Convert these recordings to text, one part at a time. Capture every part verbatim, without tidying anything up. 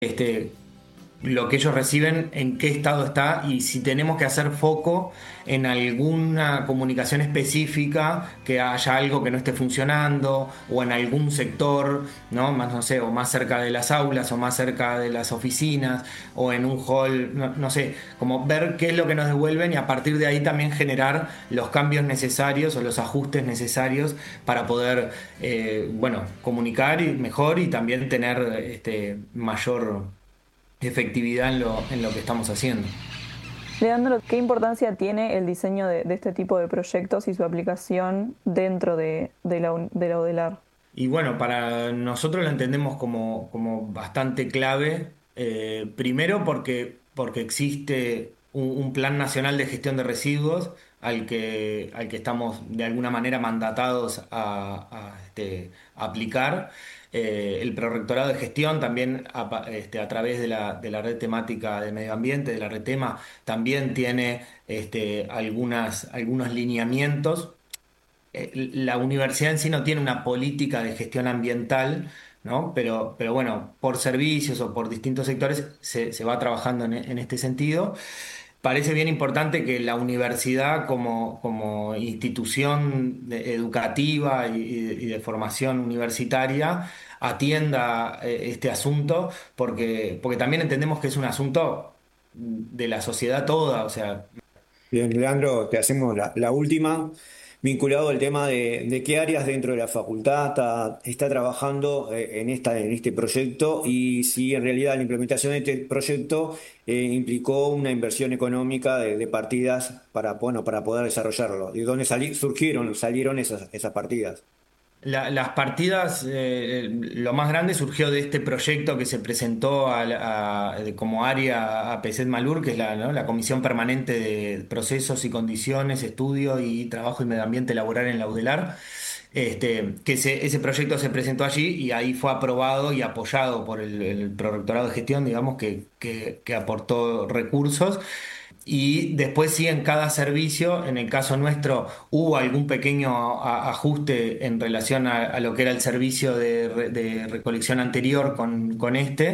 este, lo que ellos reciben, en qué estado está y si tenemos que hacer foco en alguna comunicación específica, que haya algo que no esté funcionando o en algún sector, ¿no? Más, no sé, o más cerca de las aulas o más cerca de las oficinas o en un hall, no, no sé, como ver qué es lo que nos devuelven y a partir de ahí también generar los cambios necesarios o los ajustes necesarios para poder, eh, bueno, comunicar y- mejor y también tener este, mayor efectividad en lo, en lo que estamos haciendo. Leandro, ¿qué importancia tiene el diseño de, de este tipo de proyectos y su aplicación dentro de, de la, un- de la UDELAR? Y bueno, para nosotros lo entendemos como, como bastante clave, eh, primero porque, porque existe un, un plan nacional de gestión de residuos al que, al que estamos de alguna manera mandatados a, a, este, aplicar. Eh, el Prorrectorado de Gestión también a, pa- este, a través de la, de la red temática de medio ambiente, de la red tema, también tiene este, algunas, algunos lineamientos. Eh, la universidad en sí no tiene una política de gestión ambiental, ¿no? Pero, pero bueno, por servicios o por distintos sectores se, se va trabajando en, en este sentido. Parece bien importante que la universidad como, como institución de- educativa y, y de formación universitaria atienda eh, este asunto porque, porque también entendemos que es un asunto de la sociedad toda, o sea, Bien, Leandro, te hacemos la, la última, vinculado al tema de, de qué áreas dentro de la facultad está, está trabajando eh, en esta, en este proyecto y si en realidad la implementación de este proyecto eh, implicó una inversión económica de, de partidas para, bueno, para poder desarrollarlo. ¿Y dónde sali- surgieron, salieron esas, esas partidas? La- las partidas, eh, lo más grande surgió de este proyecto que se presentó a la- a- de- como área a PECET Malur, que es la, ¿no? la Comisión Permanente de Procesos y Condiciones, Estudio y Trabajo y Medio Ambiente Laboral en la UDELAR. Este, que ese, ese proyecto se presentó allí y ahí fue aprobado y apoyado por el, el Prorrectorado de Gestión, digamos, que, que que aportó recursos. Y después sí, en cada servicio, en el caso nuestro, hubo algún pequeño a- ajuste en relación a, a lo que era el servicio de, re- de recolección anterior con, con este,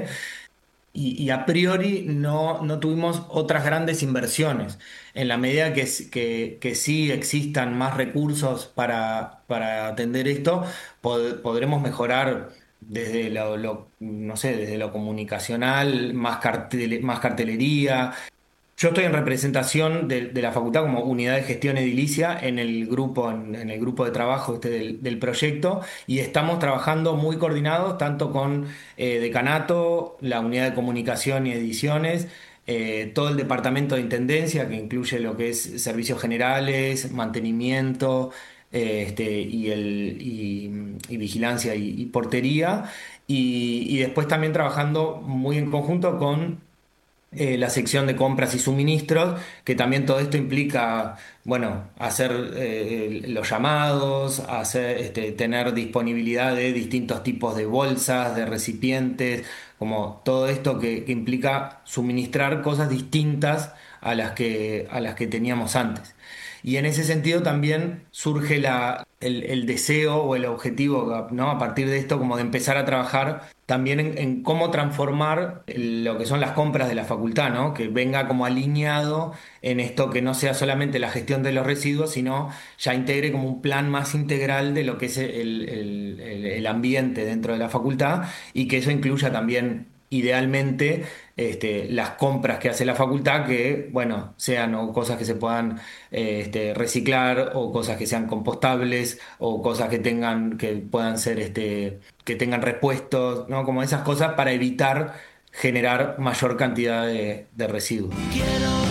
y, y a priori no, no tuvimos otras grandes inversiones. En la medida que, s- que, que sí existan más recursos para, para atender esto, pod- podremos mejorar desde lo, lo, no sé, desde lo comunicacional, más cartel- más cartelería. Yo estoy en representación de, de la facultad como unidad de gestión edilicia en el grupo, en, en el grupo de trabajo este del, del proyecto y estamos trabajando muy coordinados tanto con eh, decanato, la unidad de comunicación y ediciones, eh, todo el departamento de intendencia que incluye lo que es servicios generales, mantenimiento eh, este, y, el, y, y vigilancia y, y portería y, y después también trabajando muy en conjunto con eh, la sección de compras y suministros, que también todo esto implica, bueno, hacer eh, los llamados, hacer, este, tener disponibilidad de distintos tipos de bolsas, de recipientes, como todo esto que, que implica suministrar cosas distintas a las que, a las que teníamos antes. Y en ese sentido también surge la, el, el deseo o el objetivo, ¿no? A partir de esto, como de empezar a trabajar también en, en cómo transformar el- lo que son las compras de la facultad, ¿no? Que venga como alineado en esto que no sea solamente la gestión de los residuos, sino ya integre como un plan más integral de lo que es el, el- el- el ambiente dentro de la facultad y que eso incluya también, idealmente, este, las compras que hace la facultad, que, bueno, sean o cosas que se puedan eh, este, reciclar o cosas que sean compostables o cosas que tengan, que puedan ser, este, que tengan repuestos, ¿no? Como esas cosas para evitar generar mayor cantidad de, de residuos.